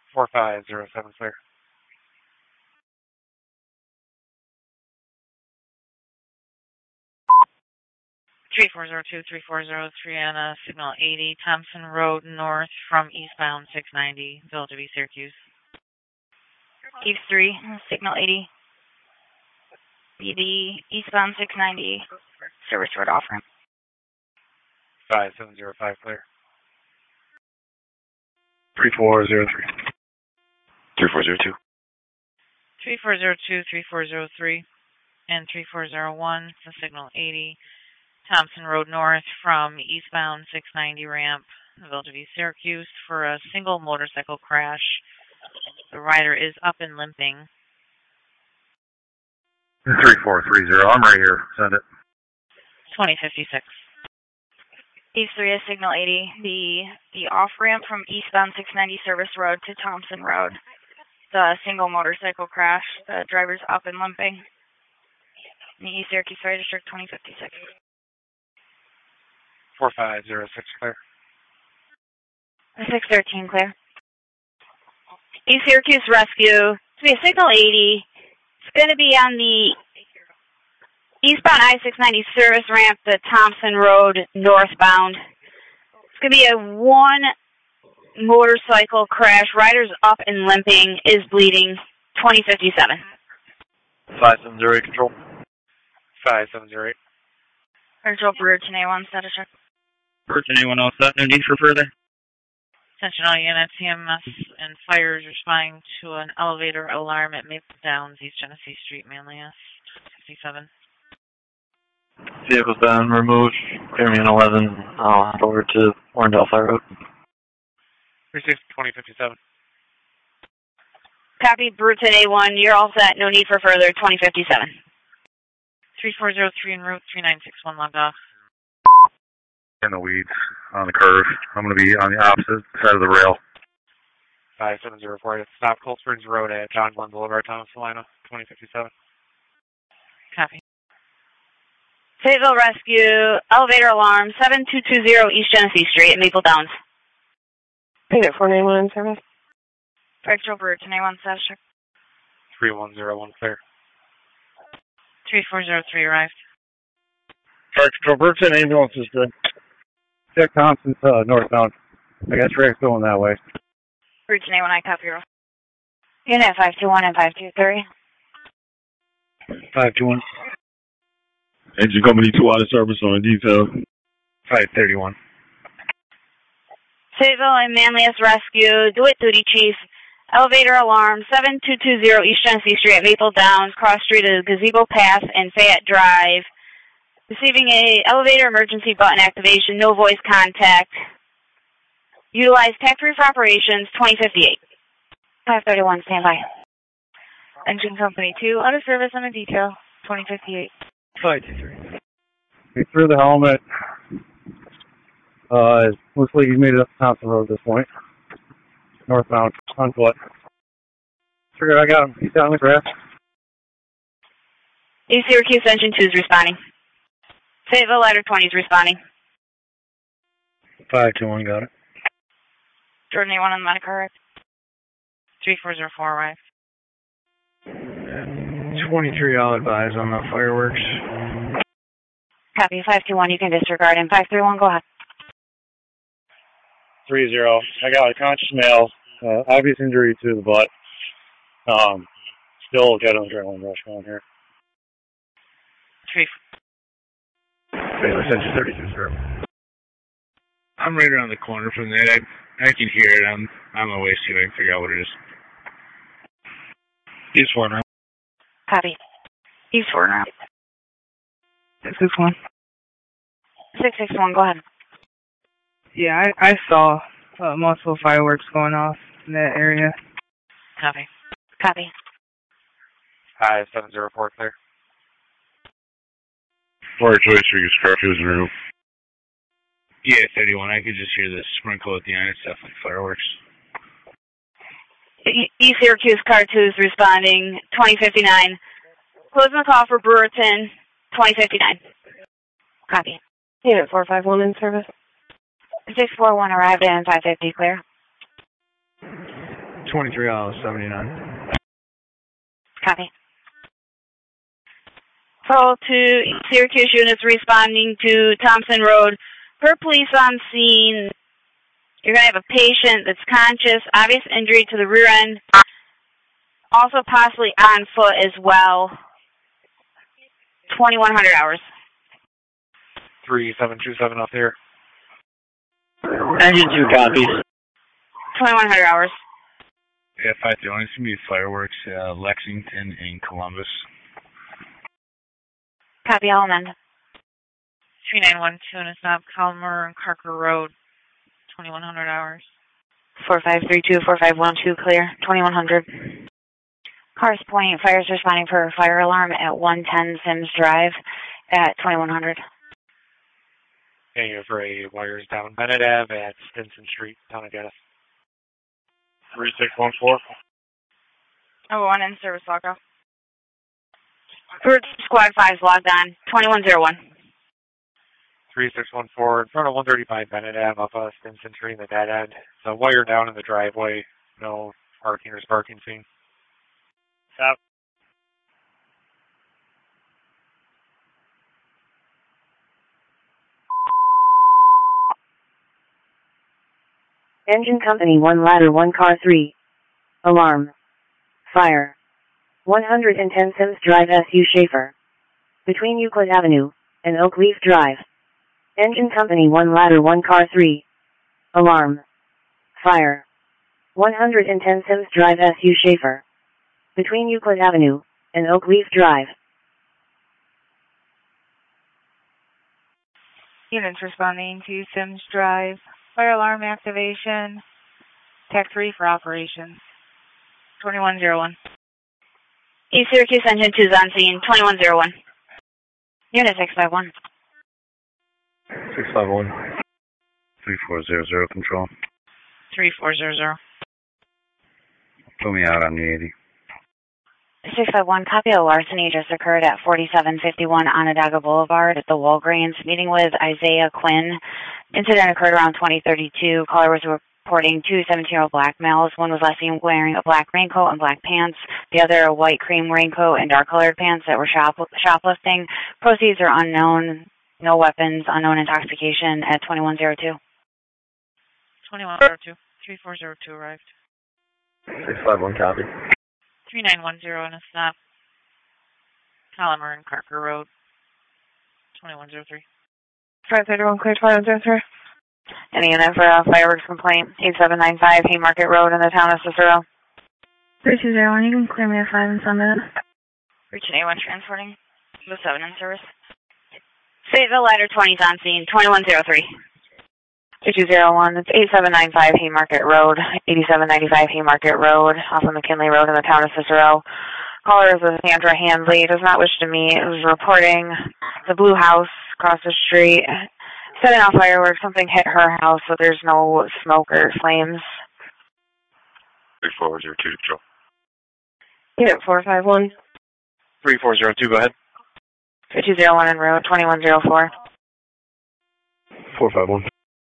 4507 clear. Three 3403 on signal 80, Thompson Road North from eastbound 690, Village of East Syracuse. East 3, signal 80. BD eastbound 690, service road off ramp. 5705 clear. 3403. 3402. 3402, 3403, and 3401 to signal 80, Thompson Road North from eastbound 690 ramp, Village of East Syracuse, for a single motorcycle crash. The rider is up and limping. 3430. I'm right here. Send it. 2056. East 3 is signal 80. The off ramp from eastbound 690 Service Road to Thompson Road. The single motorcycle crash. The driver's up and limping. In the East Syracuse Fire District 2056. 4506 clear. 613 clear. East Syracuse Rescue. It's going to be a signal 80. It's going to be on the eastbound I-690 service ramp to Thompson Road northbound. It's going to be a one motorcycle crash. Rider's up and limping, is bleeding. 2057. 5708 control. 5708. Control Brewerton A1, status check. Brewerton A1 all set. No need for further. Attention all units, EMS and fire is responding to an elevator alarm at Maple Downs, East Genesee Street, Manlius, 57. Vehicle's been removed. Clear me in 11. I'll head over to Warrendale Fire Road. 2057. Copy, Brewerton A1. You're all set. No need for further. 2057. 3403 en route, 3961 logged off. In the weeds on the curve. I'm going to be on the opposite side of the rail. 5704. Stop Cold Springs Road at John Glenn Boulevard, Thomas, Salina, 2057. Copy. Fayetteville Rescue, elevator alarm, 7220 East Genesee Street at Maple Downs. Payment 491 in service. Fire Control Brewerton A1, status check. 3101 clear. 3403 arrived. Fire Control Brewerton, ambulance is good. Check Thompson's northbound. I guess Rick's going that way. Brewerton A1, I copy roll. Unit 521 and 523. 521. Engine Company 2 out of service on a detail. 531. Fayetteville and Manlius Rescue, do it duty chief. Elevator alarm, 7220 East Genesee Street at Maple Downs, cross street of Gazebo Path and Fayette Drive. Receiving a elevator emergency button activation, no voice contact. Utilize tech-free for operations, 2058. 531, standby. Engine Company 2, out of service on a detail, 2058. 523. He threw the helmet. Looks like he's made it up Thompson Road at this point. Northbound, on foot. Figured I got him. He's down the grass. East Syracuse Engine 2 is responding. Fayetteville Ladder 20 is responding. 521, got it. Jordan A1 on the Monica correct. 3404 arrived. 23, I'll advise on the fireworks. Copy, 521, you can disregard him. 531, go ahead. 30. I got a conscious male, obvious injury to the butt. Still got an adrenaline rush going here. 3. Essentially 32, sir. I'm right around the corner from that. I can hear it. I'm on my way to see if I can figure out what it is. East 4 now. Copy. East 4 now. 661. 661, go ahead. Yeah, I saw multiple fireworks going off in that area. Copy. Copy. 5704 clear. Fire choice for your curfews room. Yeah, 31. I could just hear the sprinkle at the end. It's definitely fireworks. East Syracuse Car 2 is responding, 2059. Closing the call for Brewerton, 2059. Copy. Unit 451 in service. 641 arrived and 550 clear. 23 out of 79. Copy. Call to Syracuse units responding to Thompson Road. Per police on scene, you're going to have a patient that's conscious, obvious injury to the rear end, also possibly on foot as well. 2100 hours. 3727 up there. Engine 2 copies. 2100 hours. Yeah, 5-2. It's going to be fireworks, Lexington and Columbus. Copy, all amend. 3912 and a stop, Calmer and Carker Road, 2100 hours. 4532, 4512, clear, 2100. Cars Point, fires responding for a fire alarm at 110 Sims Drive at 2100. Hanging for a wires down Bennett Ave at Stinson Street, town of Gaddis. 3614. Oh, one in service lockout. Squad 5 is logged on, 2101. 3614 in front of 135 Bennett Ave off of Stinson Street in the dead end. The wire down in the driveway, no parking or sparking scene. Stop. Engine Company 1 ladder 1 car 3. Alarm. Fire. 110 Sims Drive SU Schaefer. Between Euclid Avenue and Oak Leaf Drive. Engine Company 1 ladder 1 car 3. Alarm. Fire. 110 Sims Drive SU Schaefer. Between Euclid Avenue and Oak Leaf Drive. Units responding to Sims Drive. Fire alarm activation. Tech 3 for operations. 2101. East Syracuse Engine 2 is on scene, 2101. Unit 651. 651. 3400 control. 3400. Put me out on the 80. 651, copy of larceny just occurred at 4751 Onondaga Boulevard at the Walgreens. Meeting with Isaiah Quinn. Incident occurred around 2032. Caller was reporting two 17-year-old black males. One was last seen wearing a black raincoat and black pants. The other a white cream raincoat and dark-colored pants that were shoplifting. Proceeds are unknown. No weapons. Unknown intoxication at 2102. 2102. 3402 arrived. 651 copy. 3910 and a stop. Calmer and Carker Road, 2103. 531 clear, 2103. Any unit for a fireworks complaint, 8795 Haymarket Road in the town of Cicero. 3201, you can clear me at 5 in some minutes. Reaching A1 transporting. The 7 in service. Fayetteville Ladder 20 is on scene, 2103. 2201, it's 8795 Haymarket Road, 8795 Haymarket Road, off of McKinley Road in the town of Cicero. Caller is a Sandra Handley, does not wish to meet, was reporting the blue house across the street, setting off fireworks, something hit her house, so there's no smoke or flames. 3402 control. Unit 451. 3402, go ahead. 3201 en route, 2104. 451.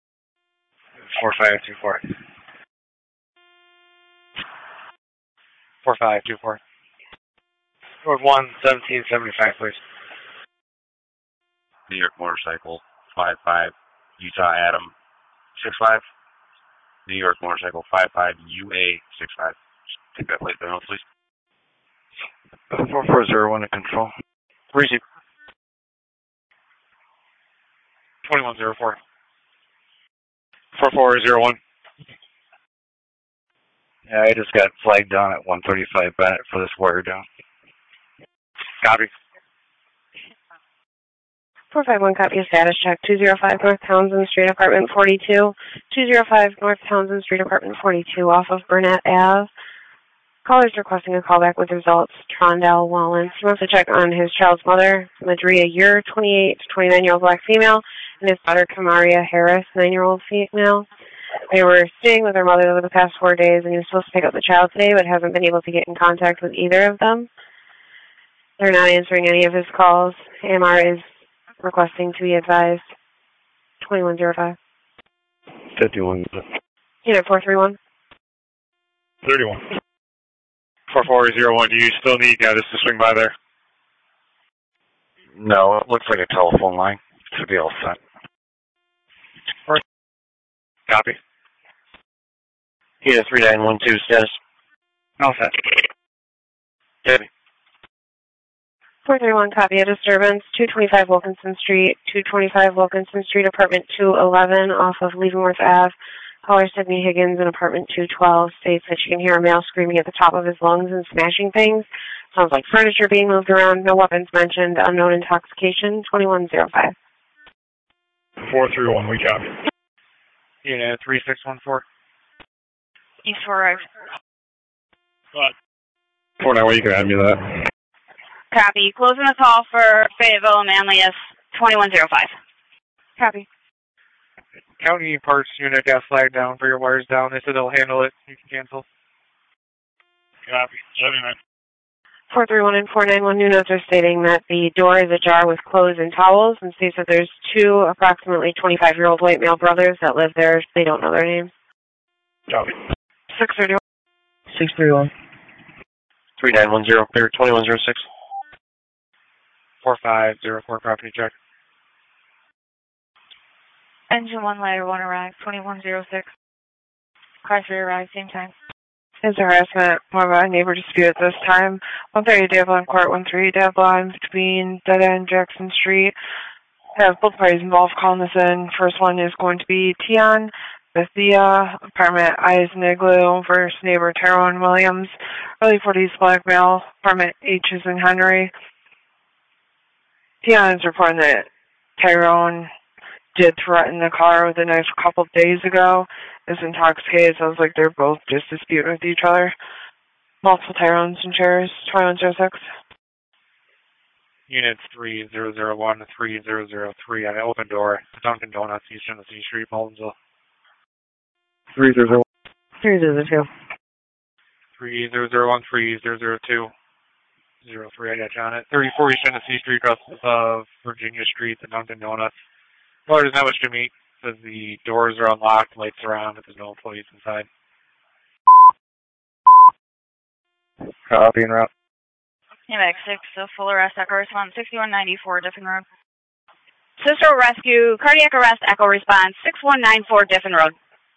4524. 4524. Road 1, 1775, please. New York Motorcycle 55, Utah Adam 65. New York Motorcycle 55, UA 65. Take that plate down, please. 4401 to control. Receive. 2104. 4401. Yeah, I just got flagged down at 135 Bennett for this wire down. Copy. 451 copy of status check. 205 North Townsend Street, apartment 42. 205 North Townsend Street, apartment 42, off of Burnett Ave. Caller is requesting a callback with results. Trondell Wallens. He wants to check on his child's mother, Madria Yer, 28 to 29-year-old black female, and his daughter, Kamaria Harris, 9-year-old female. They were staying with their mother over the past 4 days, and he was supposed to pick up the child today, but hasn't been able to get in contact with either of them. They're not answering any of his calls. AMR is requesting to be advised. 2105. 51. Unit 431. 31. 4401, do you still need this to swing by there? No, it looks like a telephone line. Should be all set. Copy. Unit 3912, status. All set. Copy. 431, copy a disturbance, 225 Wilkinson Street, 225 Wilkinson Street, apartment 211, off of Leavenworth Ave. Caller Sydney Higgins in apartment 212 states that she can hear a male screaming at the top of his lungs and smashing things. Sounds like furniture being moved around, no weapons mentioned, unknown intoxication, 2105. 431, we copy. Unit 3614. East 4 Drive. What? 491, you can add me to that. Copy. Closing the call for Fayetteville and Manlius, 2105. Copy. County Parts Unit got flagged down for your wires down. They said they'll handle it. You can cancel. Copy. 79. 431 and 491 new notes are stating that the door is ajar with clothes and towels, and states that there's two approximately 25-year-old white male brothers that live there. They don't know their names. Copy. 631. 631. 3910, clear 2106. 4504, property check. Engine 1, ladder 1 arrived, 2106. Car 3 arrived, same time. Is harassment more of a neighbor dispute at this time? 130 Dablon Court, 13 Dablon, between Dead End Jackson Street. Have both parties involved calling this in. First one is going to be Tion Bethia, apartment I is in Igloo, versus neighbor Tyrone Williams. Early 40s, black male, apartment H is in Henry. Tion is reporting that Tyrone did threaten the car with a knife a couple of days ago. Is intoxicated. Sounds like they're both just disputing with each other. Multiple Tyrones and chairs. 2106. Units 3001 to 3003 on open door. Dunkin' Donuts, East Genesee Street, Mullinsville. 301. 302. 3001, 3002. 03, I got you on it. 34 East Genesee Street, across of Virginia Street, the Dunkin' Donuts. Well, there's not much to meet. Says the doors are unlocked, lights are on, but there's no employees inside. Copy and route. AMAX 6, so full arrest, echo response, 6194, Diffin Road. Cicero Rescue, cardiac arrest, echo response, 6194 Diffin Road.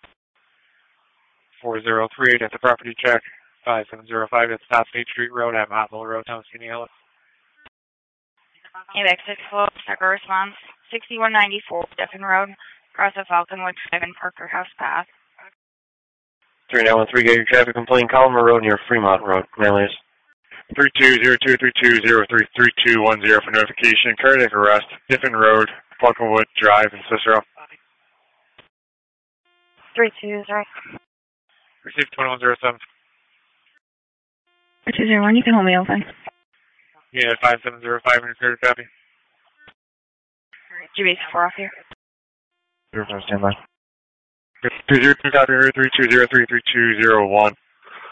4038 at the property check. 5705 at South State Street Road at Montville Road, Town Skinny Hills. AMAX 6, full echo response, 6194, Diffin Road. Across the Falconwood Drive and Parker House Path. 3913, get your traffic complaint, Collimer Road near Fremont Road, Manlius. 320232033210 for notification. Cardiac arrest, Diffin Road, Falconwood Drive in Cicero. 320. Received 2107. 201, you can hold me open. Yeah, 5705 in your clear copy. GBase 4 off here. 05 standby. 202 copy, 32033201.